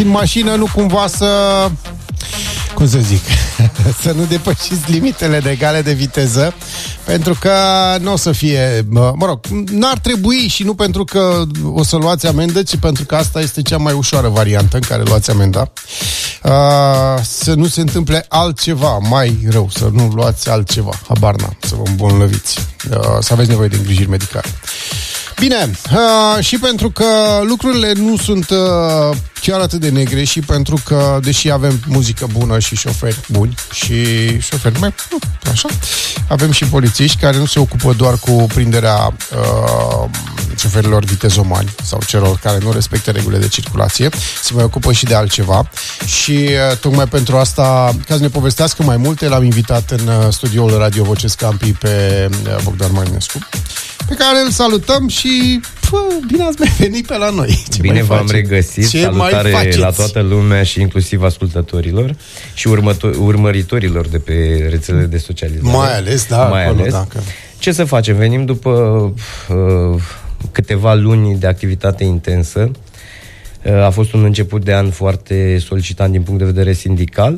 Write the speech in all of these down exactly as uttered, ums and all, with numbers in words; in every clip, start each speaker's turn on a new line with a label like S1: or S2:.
S1: în mașină, nu cumva să... cum să zic, să nu depășiți limitele legale de viteză, pentru că nu o să fie, mă rog, n-ar trebui, și nu pentru că o să luați amendă, ci pentru că asta este cea mai ușoară variantă în care luați amenda, uh, să nu se întâmple altceva mai rău, să nu luați altceva, habar n-am, să vă îmbolnăviți, uh, să aveți nevoie de îngrijiri medicale. Bine, uh, și pentru că lucrurile nu sunt uh, chiar atât de negre, și pentru că, deși avem muzică bună și șoferi buni și șoferi mai, așa, avem și polițiști care nu se ocupă doar cu prinderea uh, șoferilor vitezomani sau celor care nu respectă regulile de circulație, se mai ocupă și de altceva. Și uh, tocmai pentru asta, ca să ne povestească mai multe, l-am invitat în uh, studioul Radio Voces Câmpii pe uh, Bogdan Marinescu, pe care îl salutăm și pă, bine ați venit pe la noi. Ce
S2: bine v-am regăsit. Ce salutare la toată lumea și inclusiv ascultătorilor și următo- urmăritorilor de pe rețelele de socializare.
S1: Mai ales, da.
S2: Mai
S1: acolo,
S2: ales.
S1: Dacă...
S2: Ce să facem? Venim după uh, câteva luni de activitate intensă. Uh, a fost un început de an foarte solicitant din punct de vedere sindical.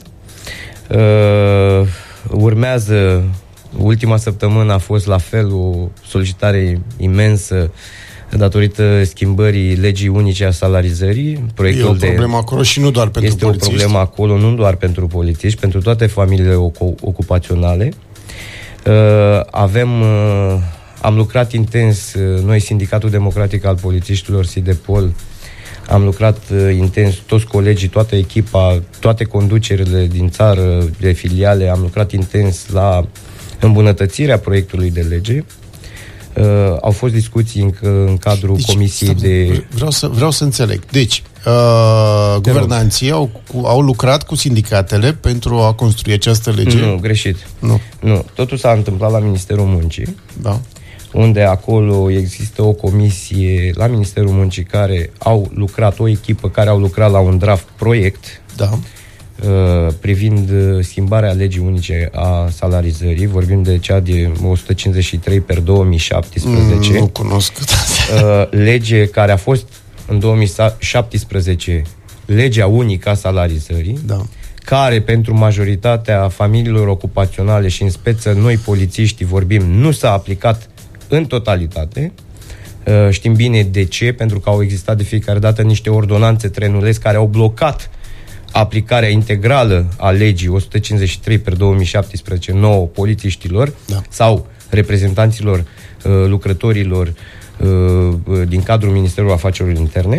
S2: Uh, urmează Ultima săptămână a fost la fel o solicitare imensă datorită schimbării legii unice a salarizării.
S1: Proiectul e o problemă de, acolo și nu doar pentru
S2: este
S1: polițiști.
S2: Este o problemă acolo, nu doar pentru polițiști, pentru toate familiile ocupaționale. Uh, avem, uh, am lucrat intens, uh, noi, Sindicatul Democratic al Polițiștilor, SIDEPOL, am lucrat uh, intens, toți colegii, toată echipa, toate conducerile din țară, de filiale, am lucrat intens la îmbunătățirea proiectului de lege. Uh, au fost discuții în, în cadrul deci, comisiei stop, de...
S1: Vreau să, vreau să înțeleg. Deci, uh, guvernanții au, au lucrat cu sindicatele pentru a construi această lege?
S2: Nu, greșit.
S1: Nu.
S2: Nu. Totul s-a întâmplat la Ministerul Muncii,
S1: da.
S2: Unde acolo există o comisie la Ministerul Muncii care au lucrat, o echipă care au lucrat la un draft proiect,
S1: da,
S2: privind schimbarea legii unice a salarizării. Vorbim de cea de o sută cincizeci și trei pe două mii șaptesprezece.
S1: Mm, nu cunosc.
S2: Lege care a fost în două mii șaptesprezece legea unică a salarizării,
S1: da,
S2: care pentru majoritatea familiilor ocupaționale și în speță noi polițiștii vorbim, nu s-a aplicat în totalitate. Știm bine de ce, pentru că au existat de fiecare dată niște ordonanțe trenulesc care au blocat aplicarea integrală a legii o sută cincizeci și trei pe două mii șaptesprezece nouă polițiștilor, da, sau reprezentanților uh, lucrătorilor uh, din cadrul Ministerului Afacerilor Interne,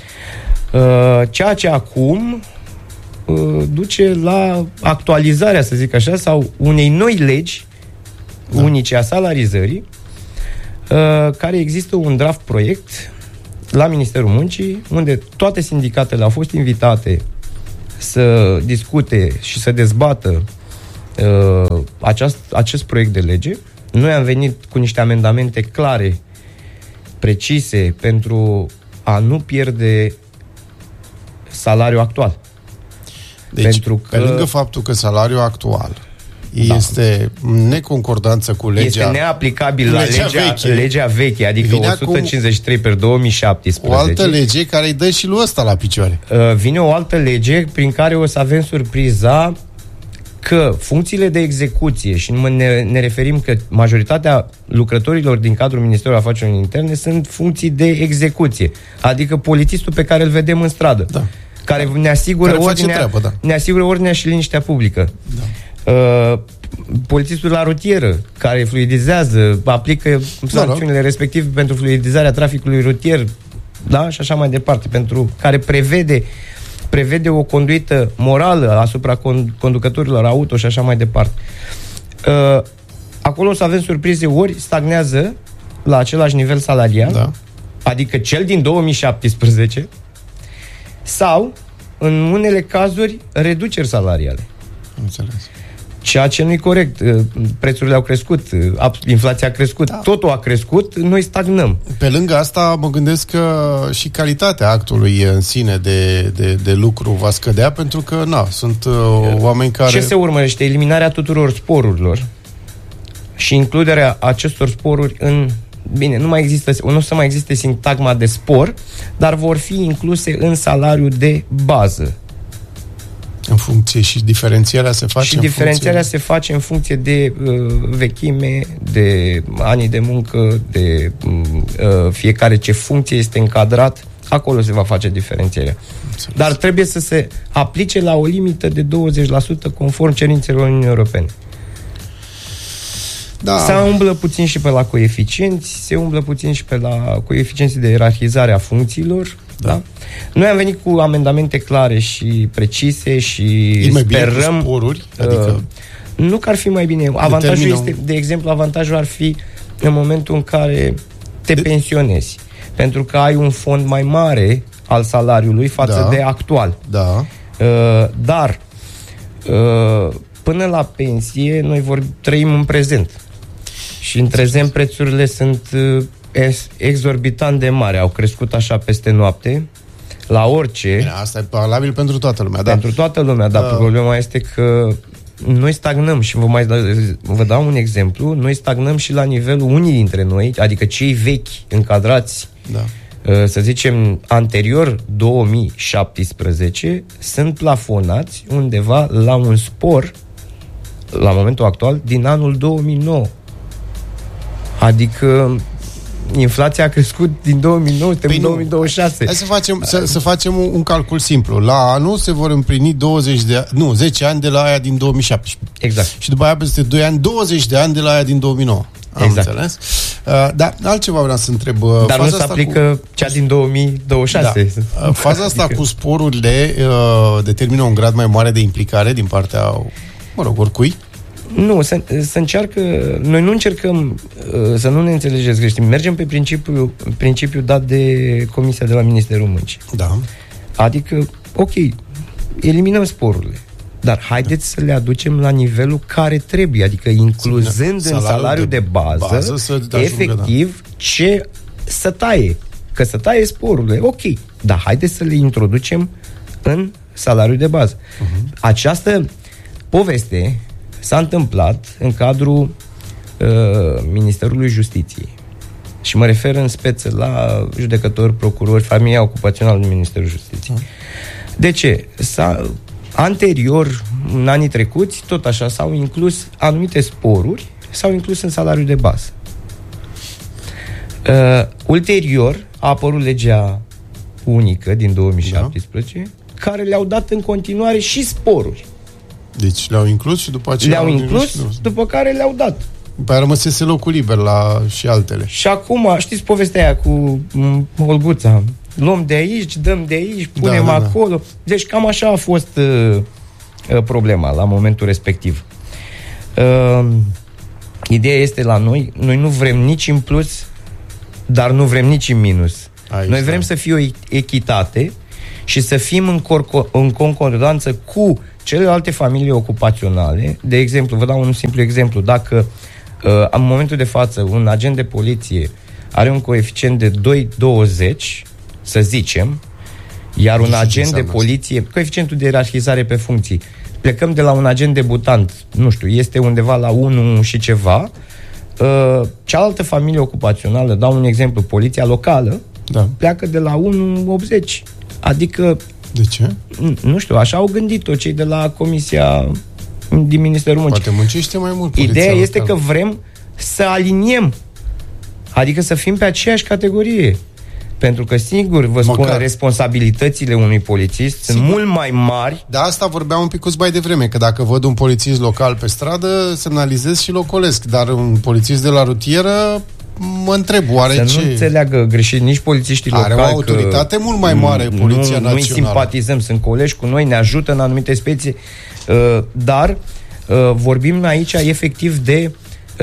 S2: uh, ceea ce acum uh, duce la actualizarea, să zic așa, sau unei noi legi, da, unice a salarizării, uh, care există un draft proiect la Ministerul Muncii, unde toate sindicatele au fost invitate să discute și să dezbată uh, aceast, acest proiect de lege. Noi am venit cu niște amendamente clare, precise, pentru a nu pierde salariul actual.
S1: Deci, pentru că, pe lângă faptul că salariul actual, da, este neconcordanță cu legea...
S2: Este neaplicabil la legea, legea,
S1: veche,
S2: legea veche, adică o sută cincizeci și trei pe două mii șaptesprezece.
S1: O altă lege care îi dă și lui ăsta la picioare.
S2: Uh, vine o altă lege prin care o să avem surpriza că funcțiile de execuție, și ne, ne referim că majoritatea lucrătorilor din cadrul Ministerului Afacerilor Interne sunt funcții de execuție, adică polițistul pe care îl vedem în stradă,
S1: da,
S2: care ne asigură,
S1: care
S2: ordinea,
S1: treabă, da,
S2: ne asigură ordinea și liniștea publică.
S1: Da.
S2: Uh, polițistul la rutieră, care fluidizează, aplică sancțiunile, da, respectiv pentru fluidizarea traficului rutier, da, și așa mai departe, pentru care prevede prevede o conduită morală asupra conducătorilor auto și așa mai departe. Uh, acolo o să avem surprize, ori stagnează la același nivel salarial,
S1: da,
S2: adică cel din două mii șaptesprezece, sau, în unele cazuri, reduceri salariale.
S1: Înțeles.
S2: Ceea ce nu e corect. Prețurile au crescut, inflația a crescut, da, totul a crescut, noi stagnăm.
S1: Pe lângă asta mă gândesc că și calitatea actului în sine de, de, de lucru va scădea, pentru că, na, sunt uh, oameni care...
S2: Ce se urmărește? Eliminarea tuturor sporurilor și includerea acestor sporuri în bine, nu mai există, nu o să mai existe sintagma de spor, dar vor fi incluse în salariul de bază.
S1: În funcție și diferențierea se face
S2: și
S1: în
S2: diferențierea
S1: funcție...
S2: se face în funcție de uh, vechime, de ani de muncă, de uh, fiecare ce funcție este încadrat, acolo se va face diferențierea. Înțeles. Dar trebuie să se aplice la o limită de douăzeci la sută conform cerințelor Uniunii Europene.
S1: Da.
S2: Se umblă puțin și pe la coeficienți, se umblă puțin și pe la coeficienții de ierarhizare a funcțiilor. Da. Da? Noi am venit cu amendamente clare și precise și
S1: e mai
S2: sperăm...
S1: bine cu sporuri? Adică...
S2: Uh, nu că ar fi mai bine. Avantajul
S1: determină...
S2: este, de exemplu, avantajul ar fi în momentul în care te de... pensionezi. Pentru că ai un fond mai mare al salariului față da. de actual.
S1: Da.
S2: Uh, dar uh, până la pensie noi vor, trăim în prezent. Și în prezent prețurile sunt uh, exorbitant de mari. Au crescut așa peste noapte. La orice.
S1: Bine, asta e valabil pentru toată lumea, da.
S2: Pentru toată lumea, dar uh. problema este că noi stagnăm și vă mai da, vă dau un exemplu. Noi stagnăm și la nivelul unii dintre noi, adică cei vechi încadrați,
S1: da.
S2: uh, să zicem anterior două mii șaptesprezece, sunt plafonați undeva la un spor la momentul actual din anul două mii nouă. Adică inflația a crescut din două mii nouă, suntem păi în două mii douăzeci și șase.
S1: Hai să facem, să, să facem un, un calcul simplu. La anul se vor împlini douăzeci de, nu, zece ani de la aia din două mii șaptesprezece.
S2: Exact.
S1: Și după aia peste doi ani, douăzeci de ani de la aia din două mii nouă. Am
S2: exact.
S1: înțeles. Uh, dar altceva vreau să întreb. Uh,
S2: dar nu se aplică cu... cea din două mii douăzeci și șase.
S1: Da. Uh, faza asta adică... cu sporurile uh, determină un grad mai mare de implicare din partea, mă rog, oricui?
S2: Nu, să, să încearcă... Noi nu încercăm, să nu ne înțelegeți greșit, mergem pe principiul, principiul dat de Comisia de la Ministerul Muncii.
S1: Da.
S2: Adică, ok, eliminăm sporurile, dar haideți să le aducem la nivelul care trebuie, adică incluzând salariul în salariul de, de bază, bază să efectiv da. ce să taie. Că să taie sporurile, ok, dar haideți să le introducem în salariul de bază. Uh-huh. Această poveste s-a întâmplat în cadrul uh, Ministerului Justiției. Și mă refer în speță la judecători, procurori, familia ocupațională din Ministerul Justiției. De ce? S-a, anterior, în anii trecuți, tot așa, s-au inclus anumite sporuri, s-au inclus în salariul de bază. Uh, ulterior, a apărut legea unică din două mii șaptesprezece, da. care le-au dat în continuare și sporuri.
S1: Deci le-au inclus și după aceea...
S2: Le-au inclus, după care le-au dat.
S1: După aia rămăsese locul liber la și altele.
S2: Și acum, știți povestea aia cu Olguța? Luăm de aici, dăm de aici, punem da, da, acolo. Da. Deci cam așa a fost uh, problema la momentul respectiv. Uh, ideea este la noi, noi nu vrem nici în plus, dar nu vrem nici în minus. Aici, noi vrem da. să fie o echitate și să fim în, corco- în concordanță cu celelalte familii ocupaționale. De exemplu, vă dau un simplu exemplu. Dacă uh, în momentul de față un agent de poliție are un coeficient de doi virgulă douăzeci, să zicem, iar un agent de poliție, coeficientul de ierarhizare pe funcții, plecăm de la un agent debutant, nu știu, este undeva la unu și ceva, uh, cealaltă familie ocupațională, dau un exemplu, poliția locală, da. pleacă de la unu virgulă optzeci. Adică
S1: de ce?
S2: Nu știu, așa au gândit-o cei de la Comisia din Ministerul Muncii.
S1: Poate muncește mai mult.
S2: Ideea este locală. Că vrem să aliniem, adică să fim pe aceeași categorie. Pentru că, sigur, vă spun, Măcar. responsabilitățile unui polițist sigur. sunt mult mai mari.
S1: De asta vorbeam un pic mai devreme, că dacă văd un polițist local pe stradă, semnalizez și locolesc. Dar un polițist de la rutieră, mă întreb, oare
S2: să
S1: ce...
S2: Să nu înțeleagă greșit nici polițiștii locali.
S1: Are o autoritate mult mai mare, Poliția nu, Națională.
S2: Noi simpatizăm, sunt colegi cu noi, ne ajută în anumite specii, dar vorbim aici efectiv de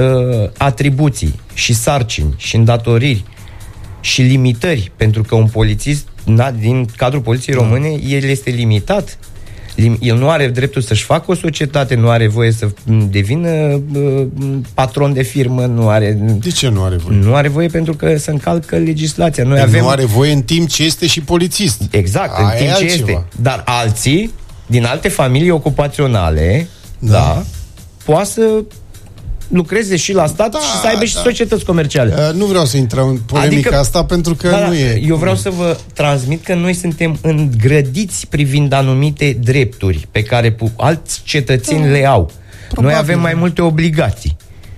S2: atribuții și sarcini și îndatoriri și limitări, pentru că un polițist din cadrul Poliției Române, el este limitat. El nu are dreptul să-și facă o societate, nu are voie să devină uh, patron de firmă, nu are...
S1: De ce nu are voie?
S2: Nu are voie pentru că se încalcă legislația. Noi
S1: avem...
S2: Nu
S1: are voie în timp ce este și polițist.
S2: Exact, Aia în timp ce altceva. este. Dar alții, din alte familii ocupaționale, da, da poate să lucreze și la stat da, și să aibă da. și societăți comerciale.
S1: Uh, nu vreau să intrăm în polemica adică, asta pentru că da, nu e...
S2: Eu vreau să vă transmit că noi suntem îngrădiți privind anumite drepturi pe care alți cetățeni da. le au. Probabil. Noi avem mai multe obligații.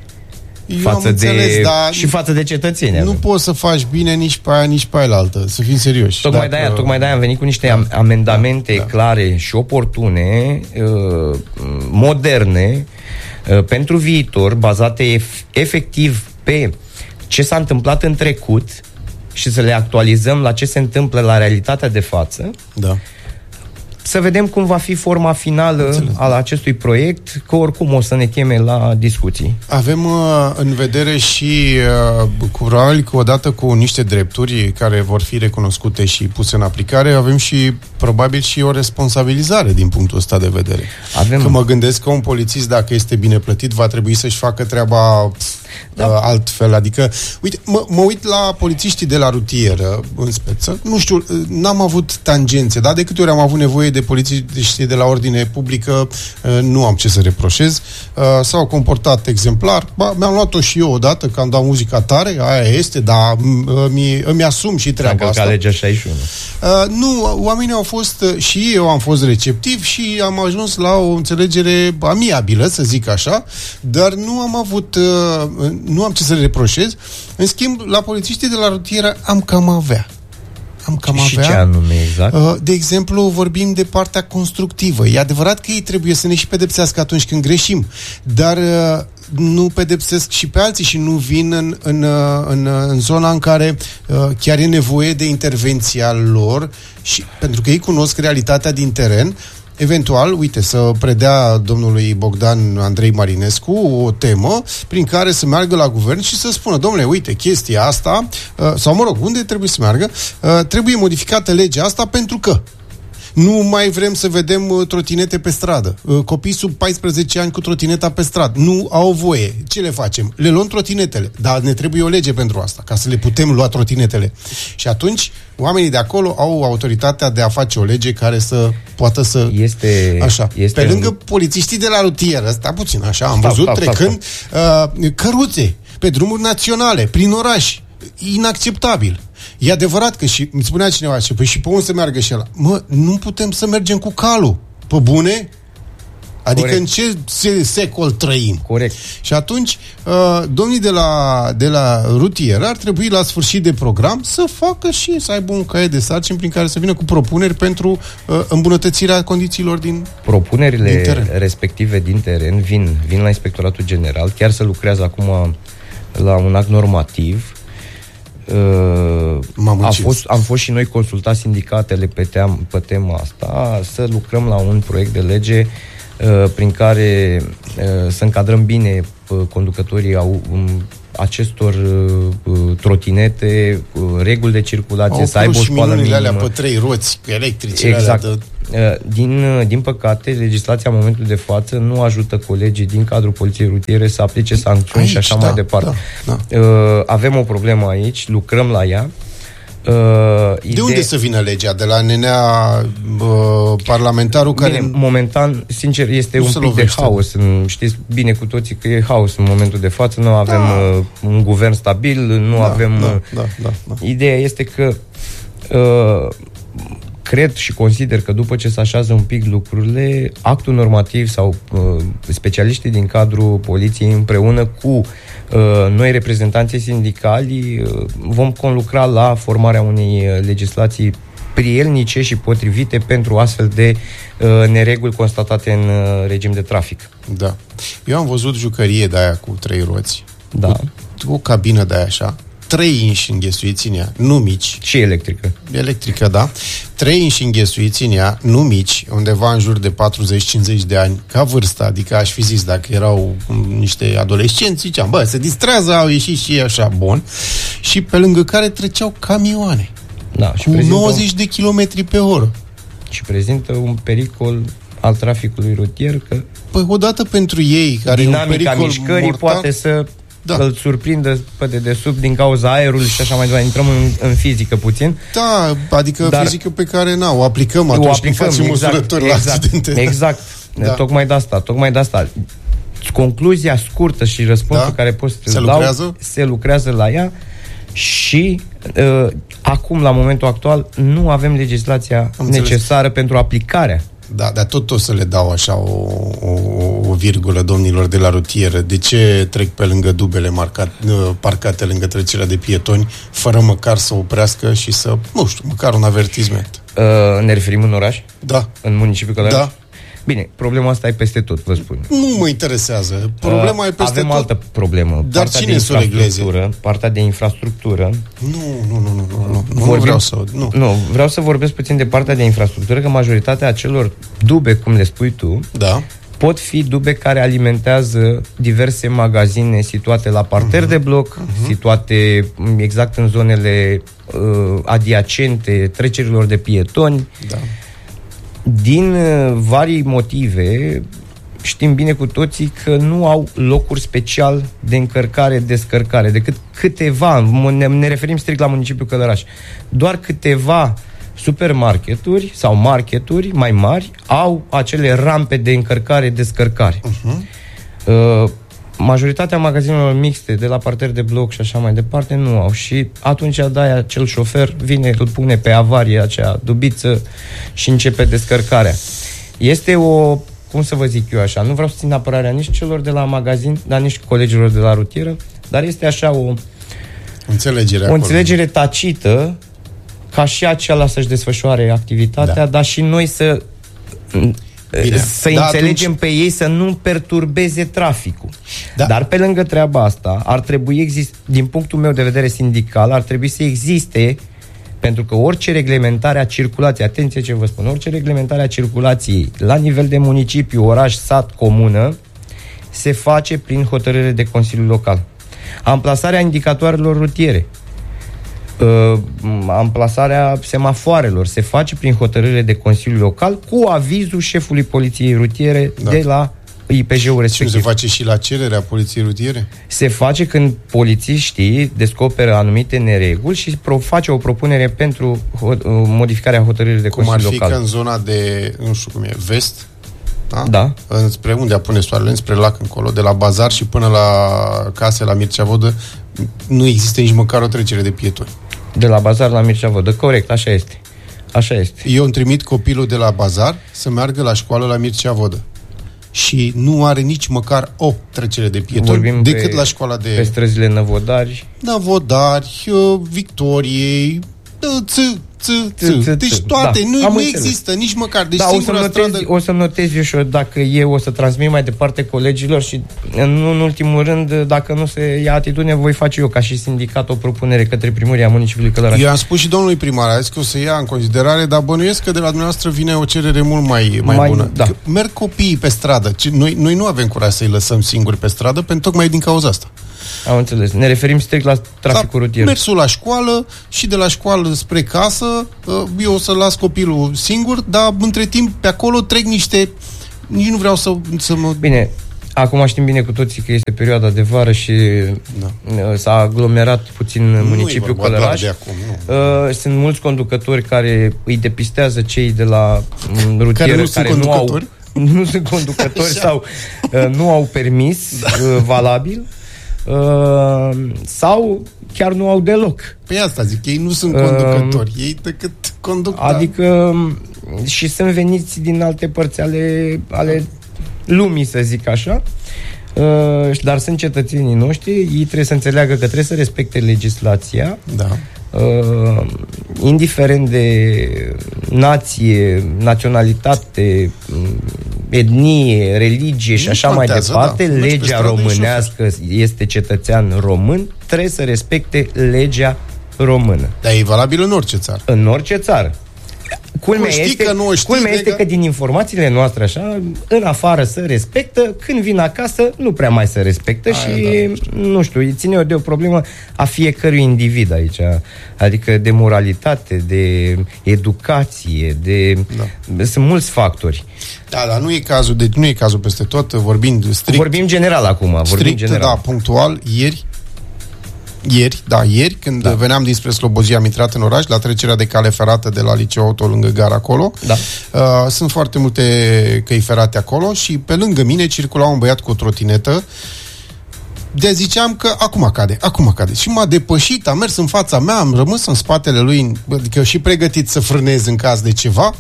S1: Eu
S2: față
S1: înțeles,
S2: de,
S1: dar
S2: și față de cetățeni.
S1: Nu avem. Poți să faci bine nici pe aia, nici pe aia altă. Să fim serioși.
S2: Tocmai de-aia, tocmai de-aia am venit cu niște da, amendamente da, clare și oportune, uh, moderne, uh, pentru viitor, bazate ef- efectiv pe ce s-a întâmplat în trecut și să le actualizăm la ce se întâmplă la realitatea de față. Da. Să vedem cum va fi forma finală Înțeles. al acestui proiect, că oricum o să ne cheme la discuții.
S1: Avem uh, în vedere și uh, probabil că odată cu niște drepturi care vor fi recunoscute și puse în aplicare, avem și probabil și o responsabilizare din punctul ăsta de vedere. Avem... Că mă gândesc că un polițist, dacă este bine plătit, va trebui să-și facă treaba da. uh, altfel. Adică, uite, mă, mă uit la polițiștii de la rutieră, în speță, nu știu, n-am avut tangențe, dar de câte ori am avut nevoie de polițiștii de la ordine publică, nu am ce să reproșez. S-au comportat exemplar. Ba, mi-am luat-o și eu odată, că am dat muzica tare, aia este, dar îmi, îmi asum și treaba asta.
S2: Legea șaizeci și unu.
S1: Nu, oamenii au fost, și eu am fost receptiv și am ajuns la o înțelegere amiabilă, să zic așa, dar nu am avut, nu am ce să reproșez. În schimb, la polițiștii de la rutieră am cam avea. Am cam
S2: și
S1: avea.
S2: Ce anume exact?
S1: De exemplu, vorbim de partea constructivă. E adevărat că ei trebuie să ne și pedepsească atunci când greșim, dar nu pedepsesc și pe alții și nu vin în, în, în, în zona în care chiar e nevoie de intervenția lor, și, pentru că ei cunosc realitatea din teren. Eventual, uite, să predea domnului Bogdan Andrei Marinescu o temă prin care să meargă la guvern și să spună, domnule, uite, chestia asta, sau mă rog, unde trebuie să meargă, trebuie modificată legea asta pentru că nu mai vrem să vedem trotinete pe stradă. Copii sub paisprezece ani cu trotineta pe stradă. Nu au voie. Ce le facem? Le luăm trotinetele. Dar ne trebuie o lege pentru asta, ca să le putem lua trotinetele. Și atunci, oamenii de acolo au autoritatea de a face o lege care să poată să...
S2: Este...
S1: Așa.
S2: Este
S1: pe lângă
S2: un...
S1: polițiștii de la rutieră, ăsta puțin așa, am
S2: stau,
S1: văzut
S2: stau,
S1: trecând stau, stau. Uh, căruțe pe drumuri naționale, prin oraș. Inacceptabil. E adevărat că și îmi spunea cineva și, păi și pe unde să meargă și ăla? Mă, nu putem să mergem cu calul. Pe bune? Adică Corect. În ce secol trăim?
S2: Corect.
S1: Și atunci, uh, domnii de la, de la rutieră ar trebui la sfârșit de program să facă și să aibă un caiet de sarcini prin care să vină cu propuneri pentru uh, îmbunătățirea condițiilor din
S2: Propunerile
S1: din teren.
S2: respective din teren vin, vin la Inspectoratul General, chiar se lucrează acum la un act normativ. Uh, a fost, am fost și noi consultați sindicatele pe, team, pe tema asta, să lucrăm la un proiect de lege uh, prin care uh, să încadrăm bine uh, conducătorii au, um, acestor uh, trotinete, uh, reguli de circulație,
S1: au
S2: să aibă o școală minimă.
S1: Alea pe trei roți, electrice.
S2: Exact.
S1: Alea de...
S2: Din, din păcate, legislația în momentul de față nu ajută colegii din cadrul poliției rutiere să aplice sancțiuni aici, și așa da, mai departe. Da, da. Avem o problemă aici, lucrăm la ea.
S1: De Ide... unde să vină legea? De la nenea uh, parlamentarul care...
S2: Bine, momentan, sincer, este un pic lovește. de haos. Știți bine cu toții că e haos în momentul de față. Nu avem da. uh, un guvern stabil, nu da, avem...
S1: Da, da, da, da.
S2: Ideea este că uh, cred și consider că după ce se așează un pic lucrurile, actul normativ sau uh, specialiștii din cadrul poliției împreună cu uh, noi reprezentanții sindicali uh, vom conlucra la formarea unei legislații prielnice și potrivite pentru astfel de uh, nereguli constatate în uh, regim de trafic.
S1: Da. Eu am văzut jucărie de aia cu trei roți.
S2: Da.
S1: Cu o cabină de aia așa. Trei inși înghesuiți în ea, nu mici.
S2: Și electrică.
S1: Electrică, da. Trei inși înghesuiți în ea, nu mici, undeva în jur de patruzeci cincizeci de ani, ca vârstă, adică aș fi zis, dacă erau niște adolescenți, ziceam, bă, se distrează, au ieșit și ei așa, bun. Și pe lângă care treceau camioane.
S2: Da, și
S1: cu nouăzeci de kilometri pe oră.
S2: Și prezintă un pericol al traficului rutier, că
S1: păi odată pentru ei, care
S2: dinamica
S1: e un pericol
S2: mișcării
S1: mortal,
S2: poate să
S1: da.
S2: îl surprindă pe dedesubt din cauza aerului și așa mai departe. Intrăm în, în fizică puțin.
S1: Da, adică
S2: dar
S1: fizică pe care na, o aplicăm atunci
S2: o aplicăm,
S1: când facem
S2: exact,
S1: măsurători
S2: exact,
S1: la accidente.
S2: Exact, da. tocmai de asta, tocmai de asta. concluzia scurtă și răspunsul da? care poți să-l dau,
S1: lucrează?
S2: se lucrează la ea și uh, acum, la momentul actual, nu avem legislația Am necesară înțeles. pentru aplicarea.
S1: Da, dar tot o să le dau așa o, o, o virgulă domnilor de la rutieră. De ce trec pe lângă dubele marcat, parcate lângă trecerea de pietoni, fără măcar să oprească și să, nu știu, măcar un avertisment?
S2: Uh, ne referim în oraș?
S1: Da.
S2: În municipiul Călăraș?
S1: Da.
S2: Bine, problema asta e peste tot, vă spun.
S1: Nu mă interesează. Problema uh, e peste
S2: avem
S1: tot.
S2: altă problemă.
S1: Dar
S2: partea
S1: cine
S2: de
S1: să o regleze?
S2: Partea de infrastructură.
S1: Nu, nu, nu, nu, nu, nu,
S2: vorbim,
S1: nu vreau să... Nu.
S2: nu, vreau să vorbesc puțin de partea de infrastructură, că majoritatea acelor dube, cum le spui tu,
S1: da.
S2: pot fi dube care alimentează diverse magazine situate la parter uh-huh. de bloc, uh-huh. situate exact în zonele uh, adiacente trecerilor de pietoni.
S1: Da.
S2: Din uh, vari motive, știm bine cu toții că nu au locuri special de încărcare, descărcare, decât câteva, ne, ne referim strict la municipiul Călăraș, doar câteva supermarketuri sau marketuri mai mari au acele rampe de încărcare, descărcare. Uh-huh. Uh, majoritatea magazinelor mixte de la parter de bloc și așa mai departe nu au și atunci de-aia acel șofer vine, îl pune pe avarie acea dubiță și începe descărcarea. Este o, cum să vă zic eu așa, nu vreau să țin apărarea nici celor de la magazin, dar nici colegilor de la rutieră, dar este așa o
S1: înțelegere,
S2: o înțelegere tacită ca și acela să-și desfășoare activitatea, da. dar și noi să Bine. să da, înțelegem atunci... pe ei să nu perturbeze traficul. Da. Dar pe lângă treaba asta, ar trebui exist, din punctul meu de vedere sindical, ar trebui să existe, pentru că orice reglementare a circulației, atenție ce vă spun, orice reglementare a circulației la nivel de municipiu, oraș, sat, comună, se face prin hotărâre de Consiliu Local. Amplasarea indicatoarelor rutiere, Uh, amplasarea semafoarelor se face prin hotărâre de Consiliu Local cu avizul șefului Poliției Rutiere da. de la I P J-ul respectiv.
S1: Și nu se face și la cererea Poliției Rutiere?
S2: Se face când polițiștii descoperă anumite nereguli și pro- face o propunere pentru ho- modificarea hotărârii de
S1: cum
S2: Consiliu Local.
S1: Cum ar fi că în zona de, nu știu cum e, vest, da?
S2: Da.
S1: Înspre unde apune soarele, înspre lac încolo, de la Bazar și până la case la Mircea Vodă, nu există nici măcar o trecere de pietoni.
S2: De la Bazar la Mircea Vodă, corect, așa este. Așa este.
S1: Eu îmi trimit copilul de la Bazar să meargă la școală la Mircea Vodă. Și nu are nici măcar o trecere de pietoni Vorbim decât pe, la școala de...
S2: pe străzile Năvodari.
S1: Năvodari, Victoriei, ț, ț, ț. Deci toate, nu, nu există nici măcar. Deci
S2: da, o să-mi notez, stradă... o să-mi notez eu și eu, dacă eu o să transmit mai departe colegilor și în, în ultimul rând, dacă nu se ia atitudine, voi face eu ca și sindicat o propunere către Primăria Municipiului Călăraș. Eu
S1: am spus și domnului primar, a zis că o să ia în considerare, dar bănuiesc că de la dumneavoastră vine o cerere mult mai, mai, mai bună. Da. Merg copiii pe stradă. Noi, noi nu avem curaj să-i lăsăm singuri pe stradă, pentru tocmai din cauza asta.
S2: Am înțeles. Ne referim strict la traficul
S1: la
S2: rutier.
S1: Mersul la școală și de la școală spre casă, eu o să las copilul singur, dar între timp pe acolo trec niște... Nici nu vreau să, să mă...
S2: Bine, acum știm bine cu toții că este perioada de vară și da. s-a aglomerat puțin nu municipiul Călăraș.
S1: Acum, nu.
S2: Sunt mulți conducători care îi depistează cei de la rutieră
S1: care nu,
S2: care nu au... Nu sunt conducători sau uh, nu au permis da. uh, valabil. Uh, sau chiar nu au deloc.
S1: Păi asta zic, ei nu sunt conducători, uh, ei decât conduc.
S2: Adică da. și sunt veniți din alte părți ale, ale lumii, să zic așa, uh, dar sunt cetățenii noștri, ei trebuie să înțeleagă că trebuie să respecte legislația.
S1: Da.
S2: Uh, indiferent de nație, naționalitate, etnie, religie și așa mai departe, da. legea românească, este cetățean român, trebuie să respecte legea română.
S1: Dar e valabil în orice țară.
S2: În orice țară. Culmea este,
S1: că, nu știi,
S2: culmea este că din informațiile noastre așa, în afară să respectă, când vin acasă nu prea mai se respectă. Aia, și da, nu știu, ține eu de o problemă a fiecărui individ aici, adică de moralitate, de educație, de da. sunt mulți factori.
S1: Da, dar nu e cazul, deci nu e cazul peste tot, vorbind strict.
S2: Vorbim general acum, vorbim
S1: strict,
S2: general.
S1: Da, punctual, ieri Ieri, da, ieri, când da. veneam dinspre Slobozia, am intrat în oraș, la trecerea de cale ferată de la Liceu Auto, lângă gara acolo.
S2: Da.
S1: Uh, sunt foarte multe căi ferate acolo și pe lângă mine circula un băiat cu o trotinetă. De ziceam că acum cade, acum cade. Și m-a depășit, a mers în fața mea, am rămas în spatele lui, adică și pregătit să frânez în caz de ceva.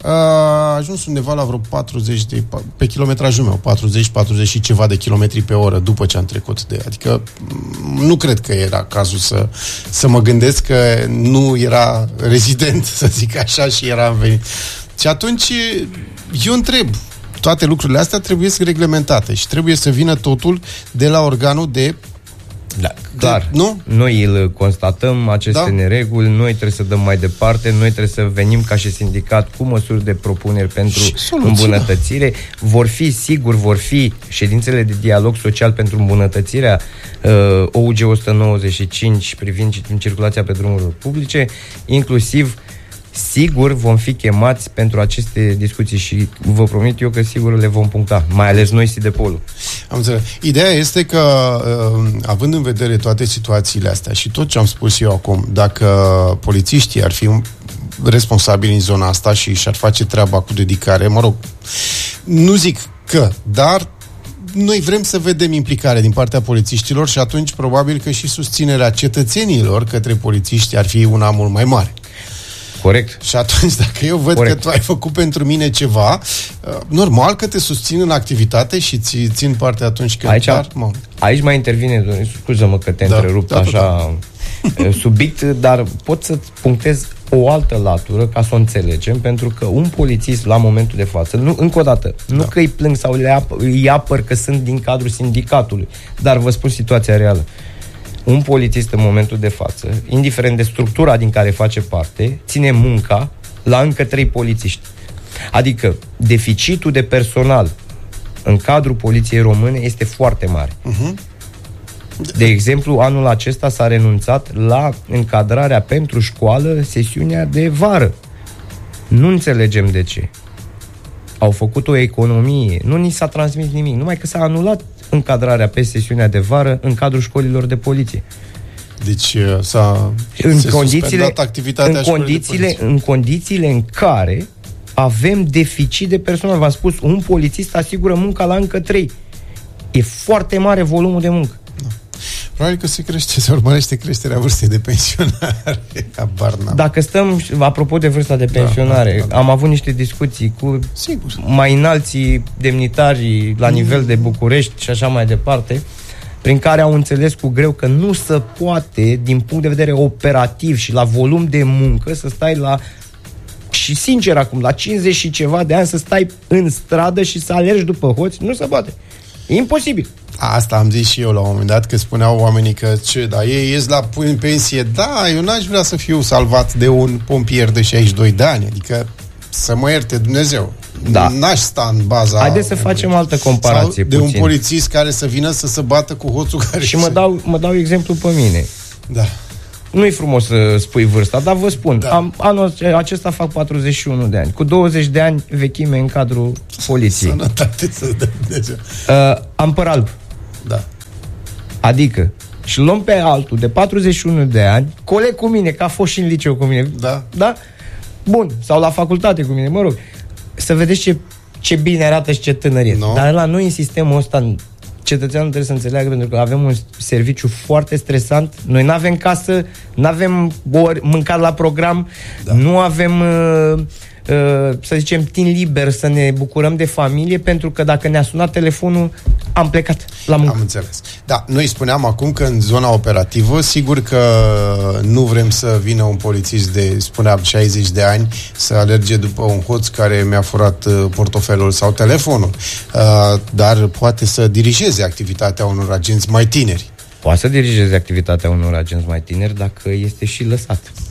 S1: A ajuns undeva la vreo patruzeci de, pe kilometrajul meu, patruzeci patruzeci și ceva de kilometri pe oră după ce am trecut de... Adică nu cred că era cazul să, să mă gândesc că nu era rezident, să zic așa, și era venit. Și atunci eu întreb, toate lucrurile astea trebuie să reglementate și trebuie să vină totul de la organul de...
S2: Da, clar.
S1: De, nu?
S2: Noi îl constatăm, aceste
S1: da?
S2: nereguli, noi trebuie să dăm mai departe, noi trebuie să venim ca și sindicat cu măsuri de propuneri pentru soluții, îmbunătățire. Da. Vor fi, sigur, vor fi ședințele de dialog social pentru îmbunătățirea uh, O U G o sută nouăzeci și cinci privind circulația pe drumurile publice, inclusiv sigur vom fi chemați pentru aceste discuții și vă promit eu că sigur le vom puncta, mai ales noi SIDEPOL-ul.
S1: Am înțeles. Ideea este că, având în vedere toate situațiile astea și tot ce am spus eu acum, dacă polițiștii ar fi responsabili în zona asta și și-ar face treaba cu dedicare, mă rog, nu zic că, dar noi vrem să vedem implicare din partea polițiștilor și atunci probabil că și susținerea cetățenilor către polițiști ar fi una mult mai mare.
S2: Corect.
S1: Și atunci, dacă eu văd Corect. că tu ai făcut pentru mine ceva, normal că te susțin în activitate și ți țin parte atunci când...
S2: Aici,
S1: dar, mă...
S2: aici mai intervine, scuză-mă că te da, întrerup da, așa da. subiect, dar pot să punctez o altă latură ca să o înțelegem, pentru că un polițist la momentul de față, nu, încă o dată, nu da. că îi plâng sau le ap- îi apăr că sunt din cadrul sindicatului, dar vă spun situația reală. Un polițist în momentul de față, indiferent de structura din care face parte, ține munca la încă trei polițiști. Adică deficitul de personal în cadrul poliției române este foarte mare. Uh-huh. De exemplu, anul acesta s-a renunțat la încadrarea pentru școală sesiunea de vară. Nu înțelegem de ce. Au făcut o economie, nu ni s-a transmis nimic, numai că s-a anulat încadrarea pe sesiunea de vară în cadrul școlilor de poliție.
S1: Deci s-a
S2: în condițiile,
S1: activitatea
S2: în condițiile, în condițiile în care avem deficit de personal. V-am spus, un polițist asigură munca la încă trei. E foarte mare volumul de muncă. Da.
S1: Probabil că se crește, se urmărește creșterea vârstei de pensionare.
S2: Dacă stăm, apropo de vârsta de pensionare, da, da, da. am avut niște discuții cu Sigur. mai înalții demnitari la nivel de București și așa mai departe, prin care au înțeles cu greu că nu se poate, din punct de vedere operativ și la volum de muncă, să stai la, și sincer acum, la cincizeci și ceva de ani să stai în stradă și să alergi după hoți, nu se poate. E imposibil.
S1: Asta am zis și eu la un moment dat, că spuneau oamenii că ce, da, ei ies la în pensie, da, eu n-aș vrea să fiu salvat de un pompier de șaizeci și doi de ani, adică să mă ierte Dumnezeu. Da. N-aș sta în baza...
S2: Haideți să facem altă comparație
S1: de
S2: puțin.
S1: Un polițist care să vină să se bată cu hoțul care...
S2: Și mă dau, mă dau exemplu pe mine.
S1: Da.
S2: Nu-i frumos să spui vârsta, dar vă spun, da. am, anul acesta fac patruzeci și unu de ani, cu douăzeci de ani vechime în cadrul poliției.
S1: Sănătate să dă Dumnezeu.
S2: Uh, am păr alb.
S1: Da.
S2: Adică, și luăm pe altul de patruzeci și unu de ani, coleg cu mine, că a fost și în liceu cu mine.
S1: Da.
S2: Da? Bun, sau la facultate cu mine, mă rog. Să vedeți ce, ce bine arată și ce tânăr. No. Dar la noi în sistemul ăsta, cetățeanul trebuie să înțeleagă, pentru că avem un serviciu foarte stresant. Noi nu avem casă, nu avem ori mâncat la program, da. nu avem... Uh, Uh, să zicem, timp liber să ne bucurăm de familie, pentru că dacă ne-a sunat telefonul, am plecat la muncă.
S1: Am înțeles. Da, noi spuneam acum că în zona operativă, sigur că nu vrem să vină un polițist de, spuneam, șaizeci de ani să alerge după un hoț care mi-a furat portofelul sau telefonul, uh, dar poate să dirigeze activitatea unor agenți mai tineri.
S2: Poate să dirigeze activitatea unor agenți mai tineri dacă este și lăsat.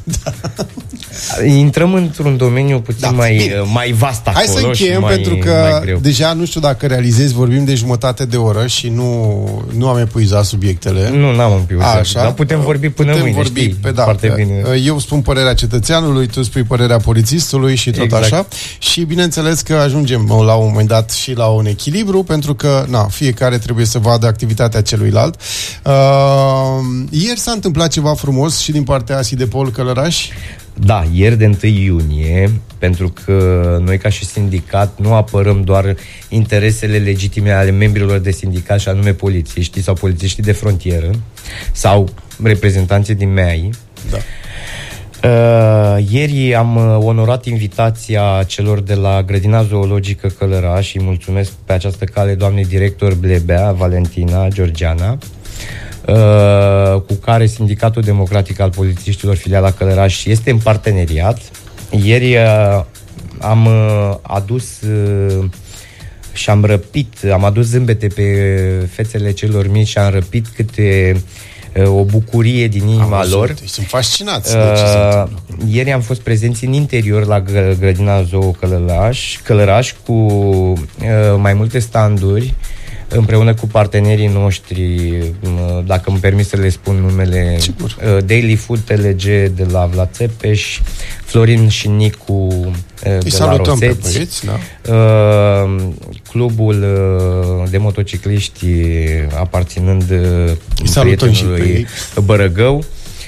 S2: Da. Intrăm într-un domeniu puțin da, mai, mai vast acolo.
S1: Hai să încheiem,
S2: mai,
S1: pentru că deja nu știu dacă realizezi, vorbim de jumătate de oră și nu, nu am epuizat subiectele.
S2: Nu, n-am epuizat. Așa, dar putem vorbi până putem mâine, vorbi, știi? Pe, da, foarte bine.
S1: Eu spun părerea cetățeanului, tu spui părerea polițistului și tot exact. Așa. Și bineînțeles că ajungem la un moment dat și la un echilibru, pentru că na, fiecare trebuie să vadă activitatea celuilalt. Uh, ieri s-a întâmplat ceva frumos și din partea Asidepol Călăraș.
S2: Da, ieri de întâi iunie, pentru că noi ca și sindicat nu apărăm doar interesele legitime ale membrilor de sindicat, și anume polițiștii sau polițiștii de frontieră sau reprezentanții din M E A I. Da. Uh, ieri am onorat invitația celor de la Grădina Zoologică Călăraș și mulțumesc pe această cale doamnei director Blebea, Valentina Georgiana, Uh, cu care Sindicatul Democratic al Polițiștilor Filiala Călăraș este în parteneriat. Ieri uh, am uh, adus uh, și am răpit, am adus zâmbete pe fețele celor mici și am răpit câte uh, o bucurie din inima am lor.
S1: Sunt fascinați
S2: uh, de ce se Ieri am fost prezenți în interior la Grădina Zoo Călăraș, Călăraș cu uh, mai multe standuri, împreună cu partenerii noștri, dacă îmi permis să le spun numele, Sigur. Daily Food T L G de la Vlad Țepeș, Florin și Nicu de la Roseți, băieți, da? Clubul de motocicliști aparținând prietenului Bărăgău.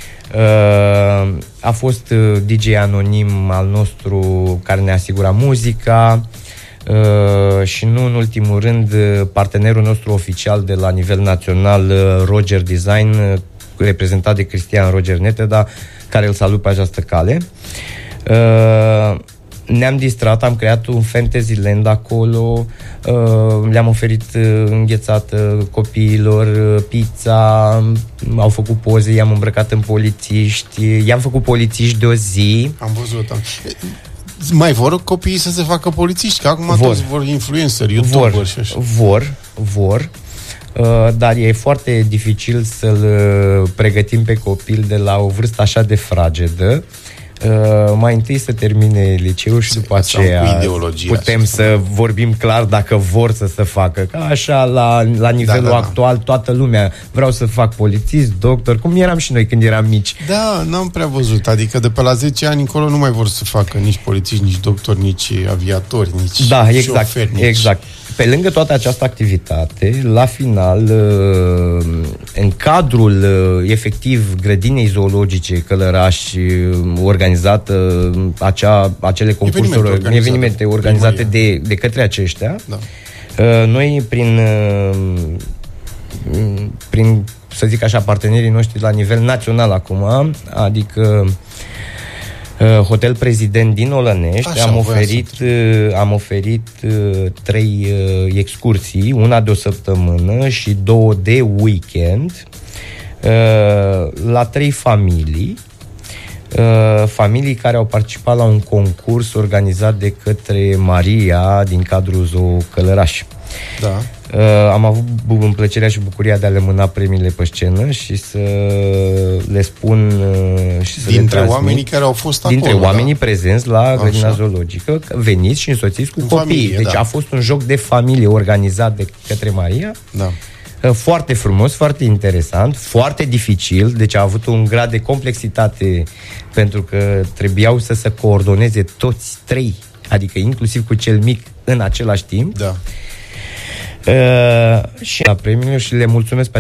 S2: A fost D J anonim al nostru care ne asigura muzica. Uh, și nu în ultimul rând partenerul nostru oficial de la nivel național, Roger Design, reprezentat de Cristian Roger Neteda, care îl salut pe această cale. Uh, ne-am distrat, am creat un Fantasyland acolo, uh, le-am oferit înghețată copiilor, pizza, au făcut poze, i-am îmbrăcat în polițiști, i-am făcut polițiști de o zi.
S1: Am văzut, am... Mai vor copiii să se facă polițiști? Că acum vor. Toți vor influenceri, youtuberi și așa.
S2: Vor, vor, uh, dar e foarte dificil să-l pregătim pe copil de la o vârstă așa de fragedă. Uh, mai întâi să termine liceul și după aceea putem așa, să vorbim clar dacă vor să se facă. Ca așa, la, la nivelul da, da, actual, da. Toată lumea vreau să fac polițist, doctor, cum eram și noi când eram mici.
S1: Da, n-am prea văzut. Adică de pe la zece ani încolo nu mai vor să facă nici polițiști, nici doctori, nici aviatori, nici
S2: da, exact,
S1: șoferi. Nici...
S2: exact. Pe lângă toată această activitate, la final, în cadrul efectiv grădinei zoologice Călăraș, organizată acea, acele concursuri, evenimente, evenimente organizate de, de către aceștia, da. Noi prin, prin, să zic așa, partenerii noștri la nivel național acum, adică Hotel Prezident din Olănești, așa, am oferit, am oferit trei excursii, una de o săptămână și două de weekend, la trei familii, familii care au participat la un concurs organizat de către Maria din cadrul Zoo Călăraș.
S1: Da.
S2: Uh, am avut bu- plăcerea și bucuria de a le mâna premiile pe scenă și să le spun uh, și să
S1: dintre
S2: le transmit.
S1: Oamenii care au fost
S2: dintre
S1: acolo,
S2: oamenii
S1: da?
S2: prezenți la Grădina Zoologică, veniți și însoțiți cu
S1: în
S2: copii.
S1: Familie,
S2: deci
S1: da.
S2: a fost un joc de familie organizat de către Maria.
S1: Da.
S2: Uh, foarte frumos, foarte interesant, foarte dificil, deci a avut un grad de complexitate pentru că trebuiau să se coordoneze toți trei, adică inclusiv cu cel mic în același timp.
S1: Da.
S2: Uh, și la premiile și le mulțumesc pe